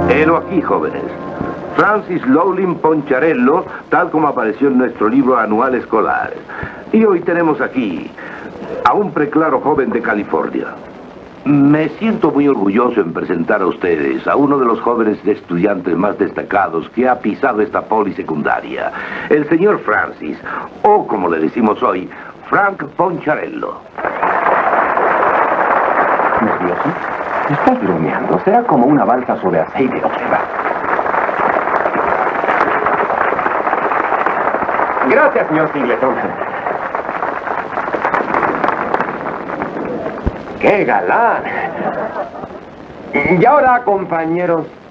Helo aquí, jóvenes. Francis Lowling Poncharello, tal como apareció en nuestro libro anual escolar. Y hoy tenemos aquí a un preclaro joven de California. Me siento muy orgulloso en presentar a ustedes a uno de los jóvenes estudiantes más destacados que ha pisado esta polisecundaria, el señor Francis, o como le decimos hoy, Frank Poncharello. ¿Nervioso? Estás bromeando. Será como una balsa sobre aceite. Observa. Gracias, señor Singleton. ¡Qué galán! Y ahora, compañeros,